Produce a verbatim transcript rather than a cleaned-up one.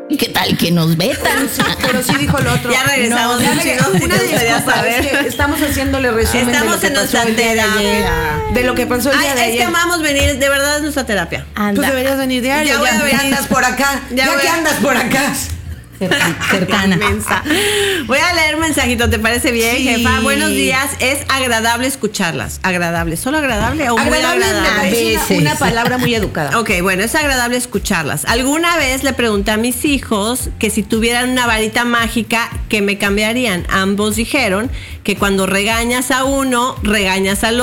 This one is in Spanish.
¿Y qué tal que nos vetan? Pero sí dijo lo otro. Ya regresamos. No, ya regresamos. Una disculpa, es que estamos haciéndole resumen Estamos de en lo que pasó nuestra el día de ayer. terapia. De lo que pasó el Ay, día de es ayer. que amamos venir, de verdad es nuestra terapia. Anda. Pues deberías venir diario. Ya voy a Ya, venir. ya andas por acá. Ya Ya, voy que a- andas por acá. Cerca- cercana. Mensa. Voy a leer mensajito, ¿te parece bien, Sí. jefa? Buenos días, es agradable escucharlas. ¿Agradable? ¿Solo agradable o muy Agradable, agradable? me parece una- veces. una palabra muy educada. Ok, bueno, es agradable escucharlas. Alguna vez le pregunté a mis hijos que si tuvieran una varita mágica, ¿qué me cambiarían? Ambos dijeron que cuando regañas a uno, regañas al